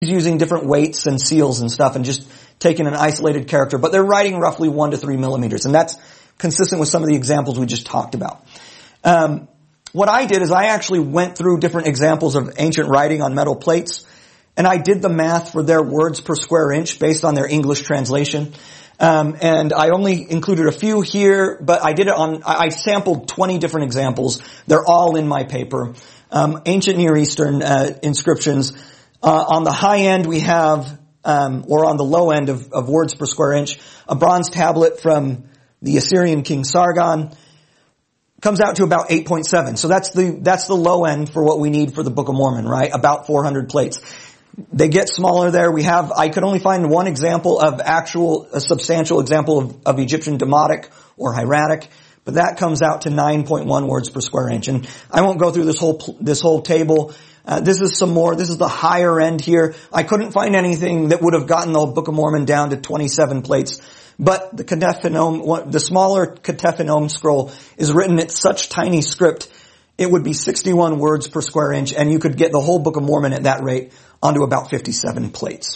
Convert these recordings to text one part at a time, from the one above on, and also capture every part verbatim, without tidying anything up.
using different weights and seals and stuff and just taking an isolated character, but they're writing roughly one to three millimeters, and that's consistent with some of the examples we just talked about. Um, what I did is I actually went through different examples of ancient writing on metal plates, and I did the math for their words per square inch based on their English translation. Um, and I only included a few here, but I did it on, I sampled twenty different examples. They're all in my paper. Um, ancient Near Eastern uh, inscriptions. Uh, on the high end we have, um, or on the low end of, of words per square inch, a bronze tablet from the Assyrian king Sargon. Comes out to about eight point seven. So that's the, that's the low end for what we need for the Book of Mormon, right? About four hundred plates. They get smaller there. We have, I could only find one example of actual, a substantial example of, of Egyptian Demotic or hieratic, but that comes out to nine point one words per square inch. And I won't go through this whole, this whole table. Uh, this is some more, this is the higher end here. I couldn't find anything that would have gotten the Book of Mormon down to twenty-seven plates. But the Ketephenome, the smaller Ketephenome scroll is written in such tiny script, it would be sixty-one words per square inch, and you could get the whole Book of Mormon at that rate onto about fifty-seven plates.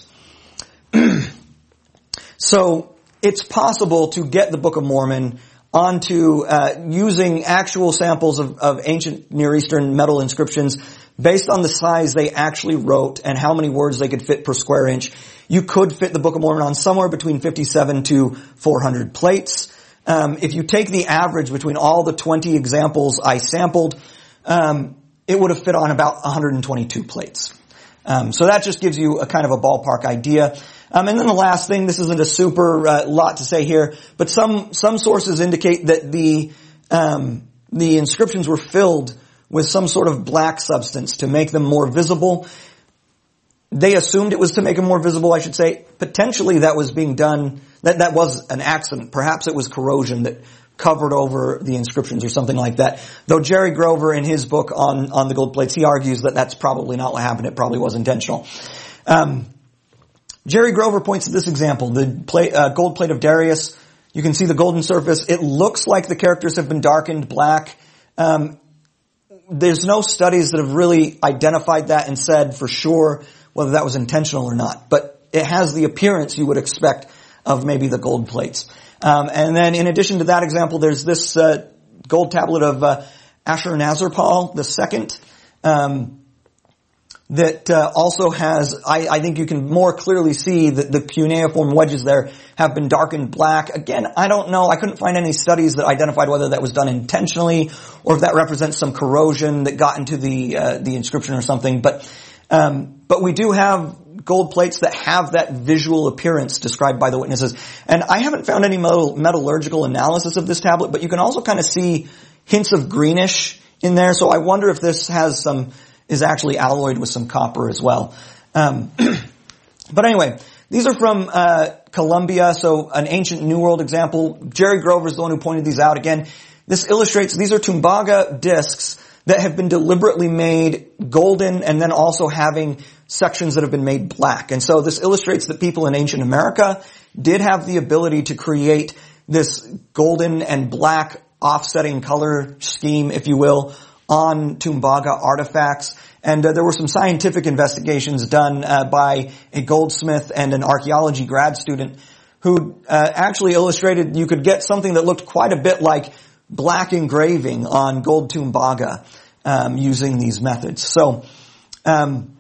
So it's possible to get the Book of Mormon onto uh, using actual samples of, of ancient Near Eastern metal inscriptions based on the size they actually wrote and how many words they could fit per square inch. You could fit the Book of Mormon on somewhere between fifty-seven to four hundred plates. Um, if you take the average between all the twenty examples I sampled, um, it would have fit on about one hundred twenty-two plates. Um, so that just gives you a kind of a ballpark idea. Um, and then the last thing, this isn't a super uh, lot to say here, but some some sources indicate that the um, the inscriptions were filled with some sort of black substance to make them more visible. They assumed it was to make them more visible, I should say. Potentially that was being done, that, that was an accident. Perhaps it was corrosion that covered over the inscriptions or something like that. Though Jerry Grover in his book on, on the gold plates, he argues that that's probably not what happened. It probably was intentional. Um, Jerry Grover points to this example, the plate, uh, gold plate of Darius. You can see the golden surface. It looks like the characters have been darkened black. Um, there's no studies that have really identified that and said for sure whether that was intentional or not. But it has the appearance you would expect of maybe the gold plates. Um, and then in addition to that example, there's this uh, gold tablet of uh, Ashurnazirpal the second, um, that uh, also has, I, I think you can more clearly see that the cuneiform wedges there have been darkened black. Again, I don't know. I couldn't find any studies that identified whether that was done intentionally or if that represents some corrosion that got into the uh, the inscription or something. But um, but we do have gold plates that have that visual appearance described by the witnesses. And I haven't found any metal, metallurgical analysis of this tablet, but you can also kind of see hints of greenish in there. So I wonder if this has some, is actually alloyed with some copper as well. Um, but anyway, these are from uh Columbia, so an ancient New World example. Jerry Grover is the one who pointed these out. Again, this illustrates, these are Tumbaga discs that have been deliberately made golden and then also having sections that have been made black. And so this illustrates that people in ancient America did have the ability to create this golden and black offsetting color scheme, if you will, on Tumbaga artifacts. And uh, there were some scientific investigations done uh, by a goldsmith and an archaeology grad student who uh, actually illustrated you could get something that looked quite a bit like black engraving on gold Tumbaga um, using these methods. So, um,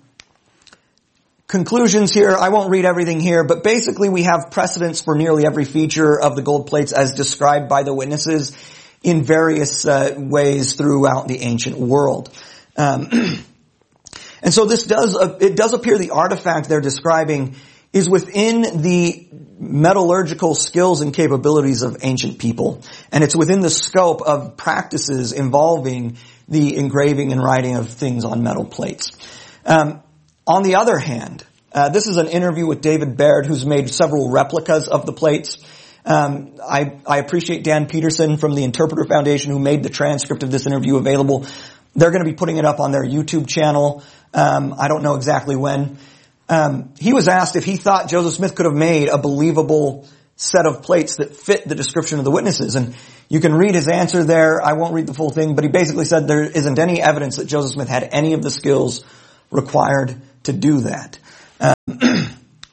conclusions here. I won't read everything here, but basically we have precedents for nearly every feature of the gold plates as described by the witnesses in various uh, ways throughout the ancient world. Um, and so this does, uh, it does appear the artifact they're describing is within the metallurgical skills and capabilities of ancient people. And it's within the scope of practices involving the engraving and writing of things on metal plates. Um, on the other hand, uh, this is an interview with David Baird, who's made several replicas of the plates. Um, I, I appreciate Dan Peterson from the Interpreter Foundation who made the transcript of this interview available. They're going to be putting it up on their YouTube channel. Um, I don't know exactly when. Um, he was asked if he thought Joseph Smith could have made a believable set of plates that fit the description of the witnesses. And you can read his answer there. I won't read the full thing, but he basically said there isn't any evidence that Joseph Smith had any of the skills required to do that. Um,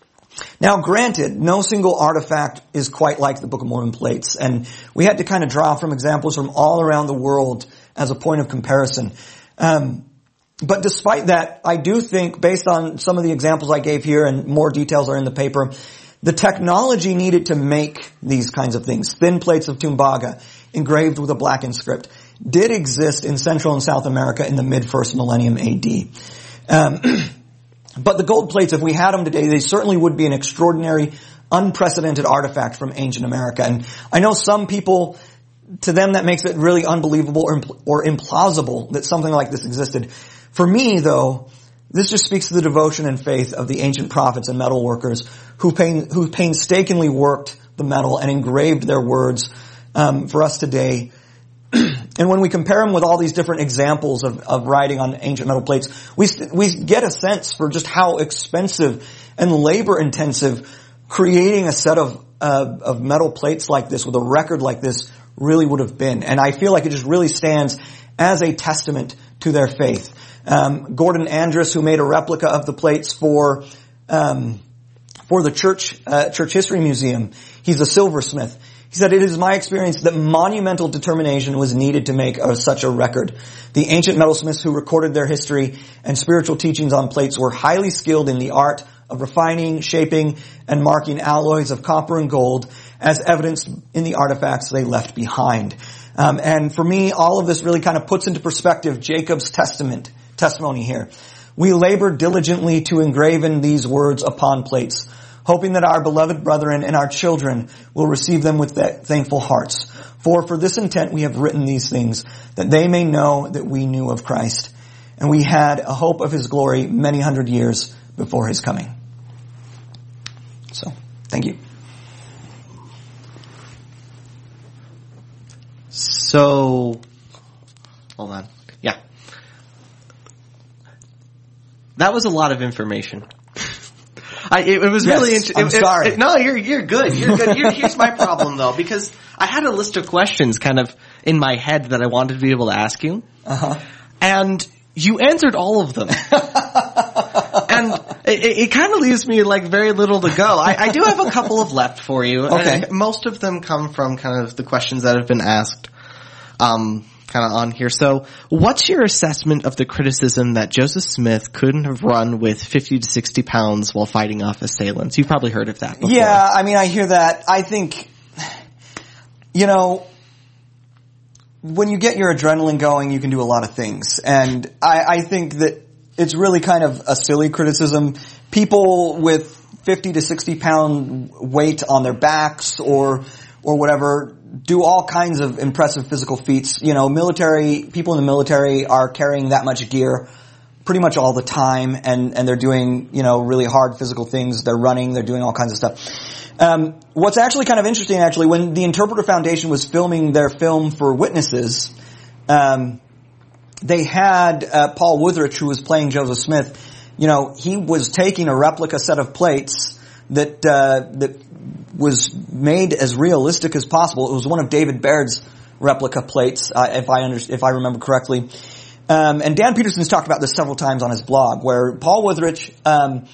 now, granted, no single artifact is quite like the Book of Mormon plates, and we had to kind of draw from examples from all around the world as a point of comparison. Um, but despite that, I do think, based on some of the examples I gave here, and more details are in the paper, the technology needed to make these kinds of things, thin plates of Tumbaga, engraved with a blackened script, did exist in Central and South America in the mid-first millennium A D. Um, but the gold plates, if we had them today, they certainly would be an extraordinary, unprecedented artifact from ancient America. And I know some people, to them that makes it really unbelievable or, impl- or implausible that something like this existed. For me, though, this just speaks to the devotion and faith of the ancient prophets and metal workers who, pain, who painstakingly worked the metal and engraved their words um, for us today. And when we compare them with all these different examples of, of writing on ancient metal plates, we we get a sense for just how expensive and labor-intensive creating a set of uh, of metal plates like this with a record like this really would have been. And I feel like it just really stands as a testament to their faith. Um, Gordon Andrus, who made a replica of the plates for um, for the church uh, church history museum, he's a silversmith. He said, "It is my experience that monumental determination was needed to make a, such a record. The ancient metalsmiths who recorded their history and spiritual teachings on plates were highly skilled in the art of refining, shaping, and marking alloys of copper and gold, as evidenced in the artifacts they left behind." Um, and for me, all of this really kind of puts into perspective Jacob's testament, testimony here. "We labored diligently to engraven these words upon plates, hoping that our beloved brethren and our children will receive them with thankful hearts. For for this intent we have written these things, that they may know that we knew of Christ, and we had a hope of his glory many hundred years before his coming." So, thank you. So, hold on. Yeah. That was a lot of information. I, it, it was yes, really interesting. I'm sorry. It, no, you're you're good. You're good. You're, here's my problem though, because I had a list of questions kind of in my head that I wanted to be able to ask you, uh-huh. and you answered all of them. And it, it kind of leaves me like very little to go. I, I do have a couple of left for you. Okay. And most of them come from kind of the questions that have been asked. Um. Kind of on here. So what's your assessment of the criticism that Joseph Smith couldn't have run with fifty to sixty pounds while fighting off assailants? You've probably heard of that before. Yeah, I mean, I hear that. I think, you know, when you get your adrenaline going, you can do a lot of things. And I, I think that it's really kind of a silly criticism. People with fifty to sixty pound weight on their backs or, or whatever, do all kinds of impressive physical feats. You know, military, people in the military are carrying that much gear pretty much all the time, and, and they're doing, you know, really hard physical things. They're running, they're doing all kinds of stuff. Um, what's actually kind of interesting, actually, when the Interpreter Foundation was filming their film for Witnesses, um, they had, uh, Paul Woodrich, who was playing Joseph Smith, you know, he was taking a replica set of plates that, uh, that, was made as realistic as possible. It was one of David Baird's replica plates, uh, if I under, if I remember correctly. Um, and Dan Peterson's talked about this several times on his blog, where Paul Woodrich, um,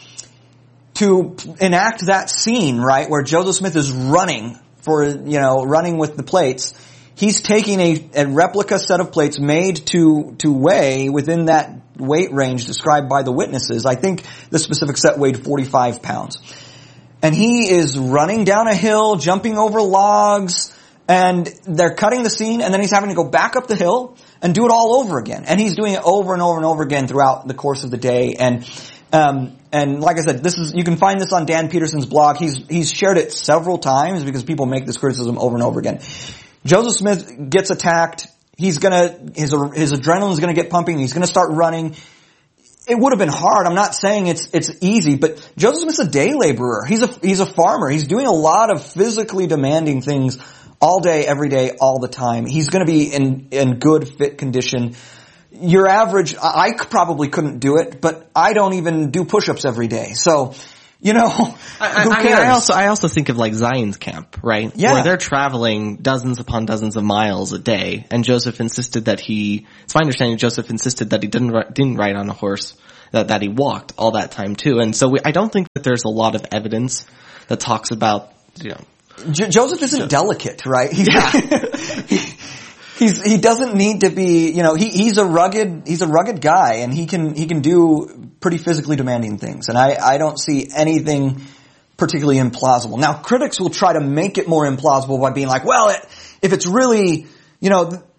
to enact that scene, right, where Joseph Smith is running for, you know, running with the plates, he's taking a, a replica set of plates made to, to weigh within that weight range described by the witnesses. I think the specific set weighed forty-five pounds. And he is running down a hill, jumping over logs, and they're cutting the scene, and then he's having to go back up the hill and do it all over again. And he's doing it over and over and over again throughout the course of the day. And, um, and like I said, this is, you can find this on Dan Peterson's blog. He's, he's shared it several times because people make this criticism over and over again. Joseph Smith gets attacked. He's gonna, his, his adrenaline's gonna get pumping. He's gonna start running. It would have been hard. I'm not saying it's it's easy, but Joseph Smith's a day laborer. He's a he's a farmer. He's doing a lot of physically demanding things all day, every day, all the time. He's going to be in in good, fit condition. Your average, I probably couldn't do it, but I don't even do push-ups every day. So, you know, I, who I, cares? I also I also think of like Zion's camp, right? Yeah. Where they're traveling dozens upon dozens of miles a day, and Joseph insisted that he. It's my understanding Joseph insisted that he didn't didn't ride on a horse that, that he walked all that time too. And so we, I don't think that there's a lot of evidence that talks about, you know. J- Joseph isn't Joseph. delicate, right? He's, Yeah. he, he's, he doesn't need to be, you know, he, he's a rugged, he's a rugged guy, and he can, he can do pretty physically demanding things. And I, I don't see anything particularly implausible. Now, critics will try to make it more implausible by being like, well, it, if it's really, you know, th-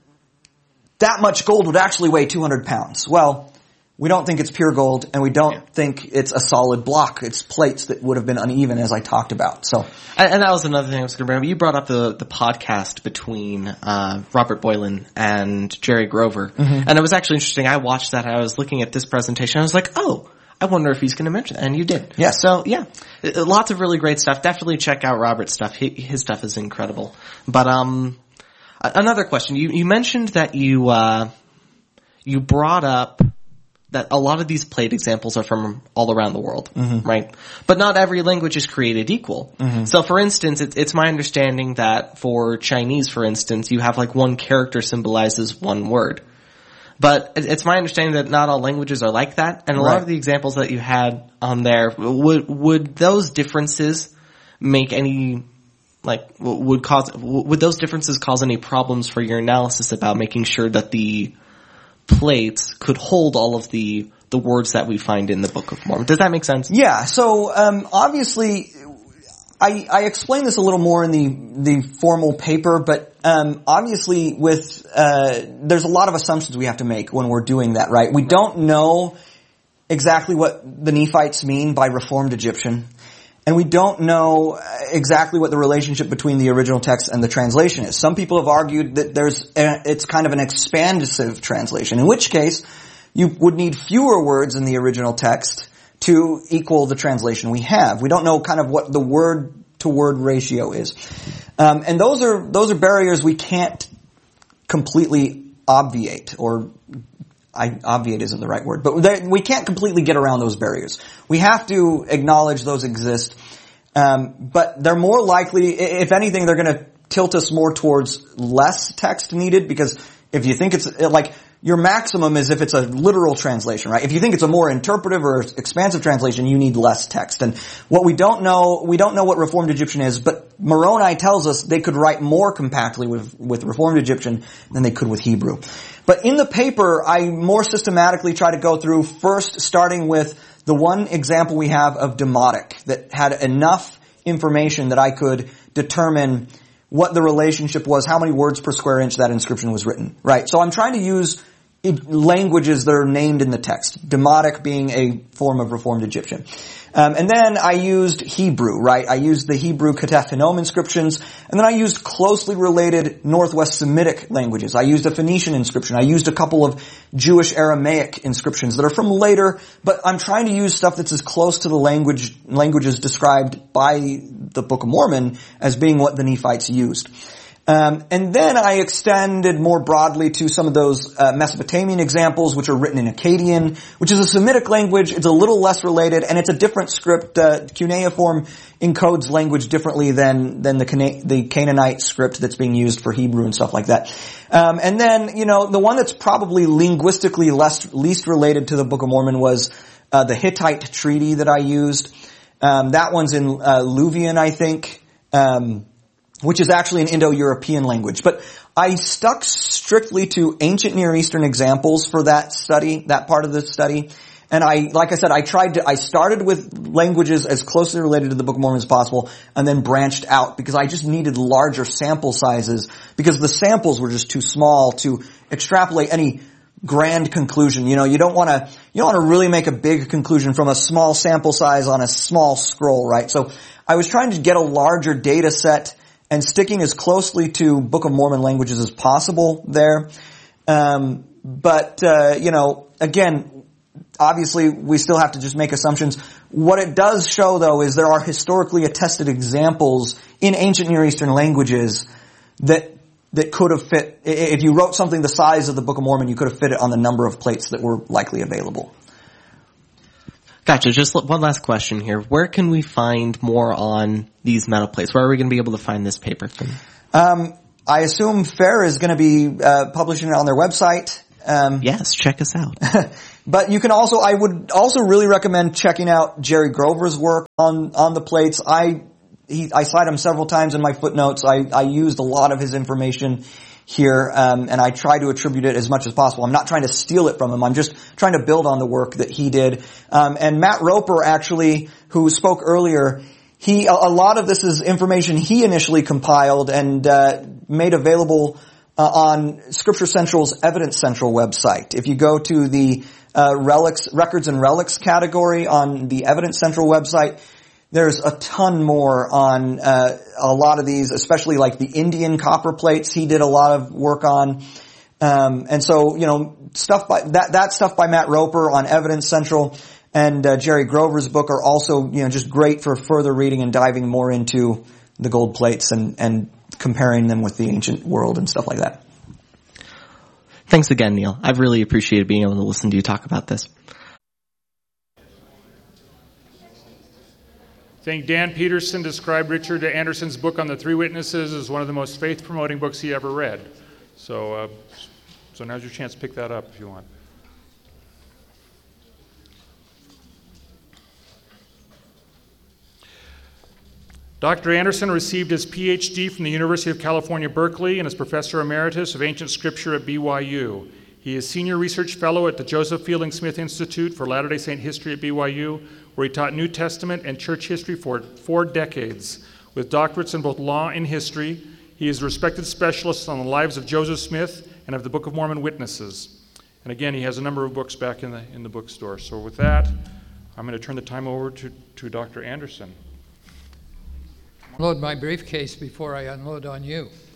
that much gold would actually weigh two hundred pounds. Well, we don't think it's pure gold, and we don't yeah. think it's a solid block. It's plates that would have been uneven, as I talked about. So, and, and that was another thing I was going to bring up. You brought up the the podcast between uh Robert Boylan and Jerry Grover, mm-hmm. and it was actually interesting. I watched that. And I was looking at this presentation. I was like, oh, I wonder if he's going to mention it, and you did. Yeah. So yeah, lots of really great stuff. Definitely check out Robert's stuff. He, his stuff is incredible. But um, another question. You you mentioned that you uh you brought up that a lot of these plate examples are from all around the world, mm-hmm. right? But not every language is created equal. Mm-hmm. So for instance, it, it's my understanding that for Chinese, for instance, you have like one character symbolizes one word. But it's my understanding that not all languages are like that. And a right. lot of the examples that you had on there, would, would those differences make any, like, would cause, would those differences cause any problems for your analysis about making sure that the plates could hold all of the the words that we find in the Book of Mormon? Does that make sense? Yeah. So um, obviously, I, I explain this a little more in the the formal paper, but um, obviously, with uh, there's a lot of assumptions we have to make when we're doing that. Right? We don't know exactly what the Nephites mean by Reformed Egyptian. And we don't know exactly what the relationship between the original text and the translation is. Some people have argued that there's a, it's kind of an expansive translation, in which case you would need fewer words in the original text to equal the translation we have. We don't know kind of what the word to word ratio is. Um, and those are those are barriers we can't completely obviate, or I, obviate isn't the right word, but they, we can't completely get around those barriers. We have to acknowledge those exist, um, but they're more likely, if anything, they're going to tilt us more towards less text needed, because if you think it's like, your maximum is if it's a literal translation, right? If you think it's a more interpretive or expansive translation, you need less text. And what we don't know, we don't know what Reformed Egyptian is, but Moroni tells us they could write more compactly with, with Reformed Egyptian than they could with Hebrew. But in the paper, I more systematically try to go through, first starting with the one example we have of Demotic that had enough information that I could determine what the relationship was, how many words per square inch that inscription was written, right? So I'm trying to use languages that are named in the text, Demotic being a form of Reformed Egyptian. Um, and then I used Hebrew, right? I used the Hebrew Ketef Hinnom inscriptions, and then I used closely related Northwest Semitic languages. I used a Phoenician inscription. I used a couple of Jewish Aramaic inscriptions that are from later, but I'm trying to use stuff that's as close to the language languages described by the Book of Mormon as being what the Nephites used. Um, and then I extended more broadly to some of those uh, Mesopotamian examples, which are written in Akkadian, which is a Semitic language. It's a little less related, and it's a different script. Uh, cuneiform encodes language differently than than the Cana- the Canaanite script that's being used for Hebrew and stuff like that. Um, and then, you know, the one that's probably linguistically less least related to the Book of Mormon was uh, the Hittite treaty that I used. Um, that one's in uh, Luvian, I think. Um, which is actually an Indo-European language. But I stuck strictly to ancient Near Eastern examples for that study, that part of the study. And I, like I said, I tried to, I started with languages as closely related to the Book of Mormon as possible, and then branched out because I just needed larger sample sizes, because the samples were just too small to extrapolate any grand conclusion. You know, you don't want to, you don't want to really make a big conclusion from a small sample size on a small scroll, right? So I was trying to get a larger data set and sticking as closely to Book of Mormon languages as possible there. Um, but, uh, you know, again, obviously we still have to just make assumptions. What it does show, though, is there are historically attested examples in ancient Near Eastern languages that that could have fit. If you wrote something the size of the Book of Mormon, you could have fit it on the number of plates that were likely available. Gotcha. Just one last question here. Where can we find more on these metal plates? Where are we going to be able to find this paper? Um, I assume Fair is going to be uh, publishing it on their website. Um, yes, check us out. But you can also, I would also really recommend checking out Jerry Grover's work on, on the plates. I, he, I cite him several times in my footnotes. I, I used a lot of his information here, um, and I try to attribute it as much as possible. I'm not trying to steal it from him. I'm just trying to build on the work that he did. Um, and Matt Roper actually, who spoke earlier, he, a, a lot of this is information he initially compiled and, uh, made available Uh, on Scripture Central's Evidence Central website. If you go to the uh, relics, records and relics category on the Evidence Central website, there's a ton more on uh, a lot of these, especially like the Indian copper plates. He did a lot of work on, um, and so you know stuff by that that stuff by Matt Roper on Evidence Central and uh, Jerry Grover's book are also you know just great for further reading and diving more into the gold plates and and. comparing them with the ancient world and stuff like that. Thanks again, Neil. I've really appreciated being able to listen to you talk about this. I think Dan Peterson described Richard Anderson's book on the three witnesses as one of the most faith-promoting books he ever read. So, uh, so now's your chance to pick that up if you want. Doctor Anderson received his P H D from the University of California, Berkeley, and is Professor Emeritus of Ancient Scripture at B Y U. He is Senior Research Fellow at the Joseph Fielding Smith Institute for Latter-day Saint History at B Y U, where he taught New Testament and church history for four decades. With doctorates in both law and history, he is a respected specialist on the lives of Joseph Smith and of the Book of Mormon witnesses. And again, he has a number of books back in the in the bookstore. So with that, I'm going to turn the time over to, to Doctor Anderson. Unload my briefcase before I unload on you.